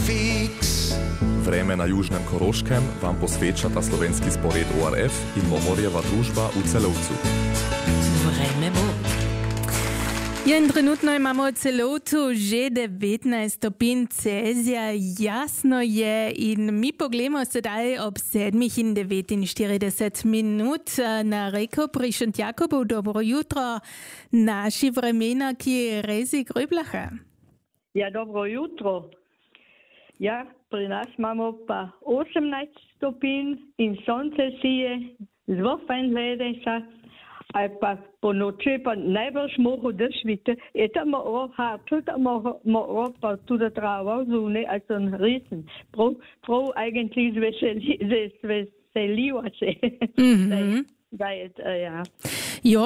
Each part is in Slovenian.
fix. Vreme na južnem Koroškem vam posvečata slovenski spored ORF in Mohorjeva družba v Celovcu. Vreme bo. In trenutno imamo v Celovcu že 19 stopinj Celzija, jasno je in mi pogledamo sedaj ob 7:49 na reko pri Šentjakobu. Dobro jutro, naši vremenaki Rezi Gröblacher. Ja, dobro jutro. Ja, pri nas imamo pa 18 stopinj in sonce sije, zelo fajn glede se. Ali pa po noči pa najbrž mogo dež vidite, je tam moro harčo, tam moro pa tudi trava zunaj, ali so resen. Prav eigentlich zveseliva se. Da je, ja. Jo,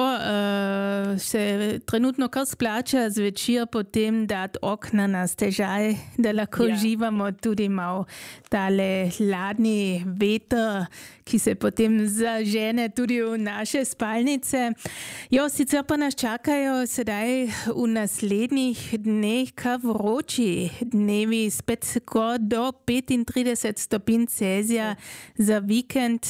se trenutno kar splača zvečer potem dati okna na stežaj, da lahko živamo tudi malo tale hladni veter, ki se potem zažene tudi v naše spalnice. Jo, sicer pa nas čakajo sedaj v naslednjih dneh kar vroči dnevi, spet skoraj do 35 stopinj Celzija za vikend.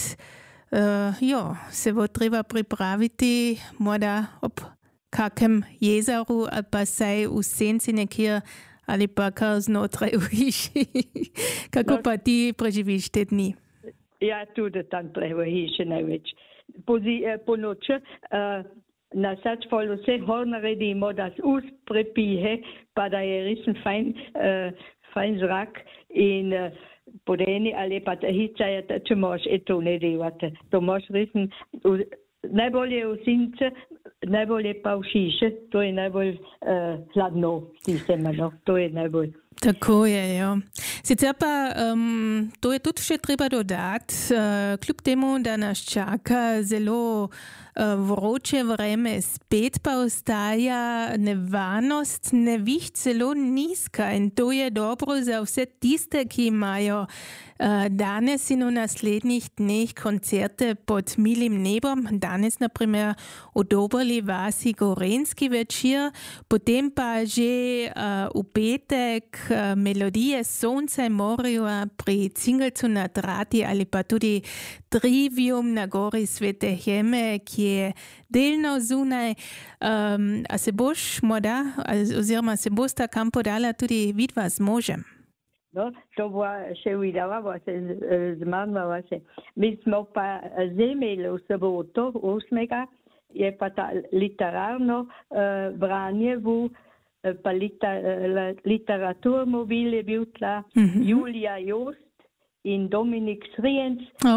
Se bo treba pripraviti morda ob kakem jezeru ali pa saj v senci nekje ali pa kar znotraj v hiši. Kako pa ti preživiš te dni? Ja, tudi tam v hiši največ. Po noči na Sačfolu vse hor naredimo, da se prepije, pa da je resen fajn zrak in podeni ali pa hica je, če moš to ne delati. To moš resen, najbolje v since, najbolje pa v šiše, to je najbolj hladno, to je najbolj. Tako je, jo. Sicer pa to je tudi še treba dodati, kljub temu, da nas čaka zelo vroče vreme, spet pa ostaja nevarnost neviht zelo nizka in to je dobro za vse tiste, ki imajo danes in v naslednjih dneh koncerte pod milim nebom. Danes naprimer v Dobrli vasi Gorenski večer, potem pa že v petek melodije Sonca in morja pri Cingelcu na Trati ali pa tudi Trivium na gori Svete Heme, ki je delno zunaj. A se boš morda, oziroma se bosta kam podala tudi vidva z možem? No, to bo še videla, zmanjala se. Mi smo pa zemeli v soboto, 8. je pa ta literarno branje pa literaturmobil je bil tla, Julija Jost in Dominik Srijenc.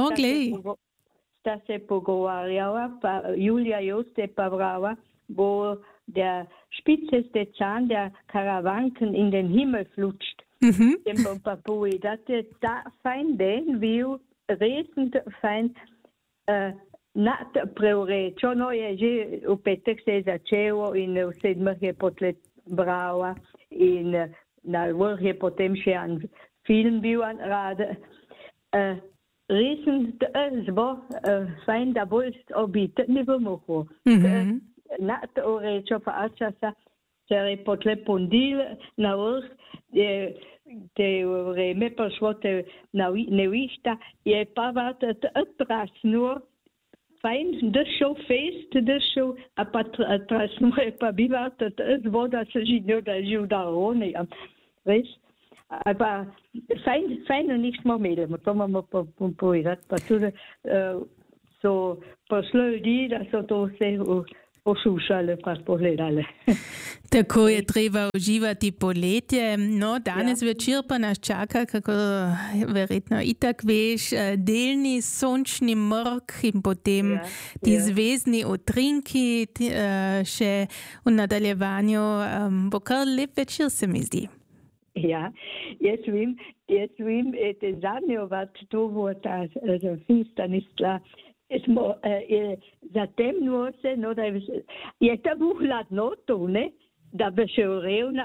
Sta se pogovarjala, pa Julija Jost je pa vrala, bo der spitzeste Zahn der Karawanken in den Himmel flutscht. Dem bom pa povedal, da je ta fajn den bil resno fajn nad preurečo. No, je že v petek se je začelo in v 7 je potlet brala in na vrh je potem še en film bil rad. Resno zbo fajn, da bolj obiti ne bomo ho. Nad urečo pa časa se je potle pondil na vrh, te vreme prišlo te nevišta, je pa vata trasno, fajn, dršel fest, a pa trasno je pa bivata zvoda se žinjo, da je živ da oni, res? A pa fajn, nismo imeli, to imamo povedati, pa tudi so pošlo ljudi, da so to vse poslušali pa pogledali. Tako je treba uživati poletje. No, danes večer pa nas čaka, kako verjetno itak veš, delni sončni mrk in potem ti zvezdni utrinki še v nadaljevanju. Bo kar lep večer, se mi zdi. Ja, jaz vem, te zadnjo vat to bo ta festa nistla. Smo zatemnilo se, no, da je ta bo hladno to, ne? Da bi še urejal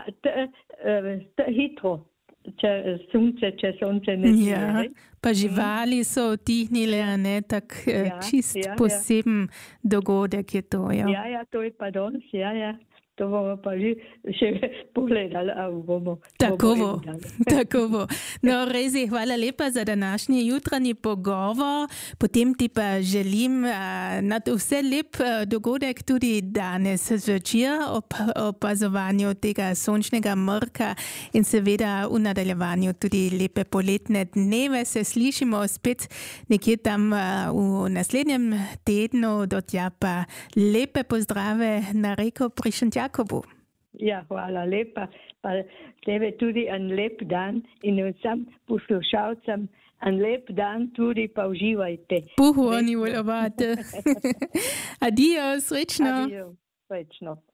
hitro, če sonce ne zdi. Ja, pa živali so utihnile, a ne, čist poseben dogodek je to. Ja, to je pa danes, ja. to bomo pa že pogledali, a bomo. Takovo. No, Rezi, hvala lepa za današnji jutranji pogovor. Potem ti pa želim na to vse lep dogodek tudi danes zvečer ob opazovanju tega sončnega mrka in seveda v nadaljevanju tudi lepe poletne dneve. Se slišimo spet nekje tam v naslednjem tednu. Do tja pa lepe pozdrave na reko pri Šentjakobu. Ja, hvala lepa. Pa tebe tudi en lep dan in vsem poslušalcem en lep dan tudi pa uživajte. Puhu oni volovate. Adio, srečno. Adio, srečno.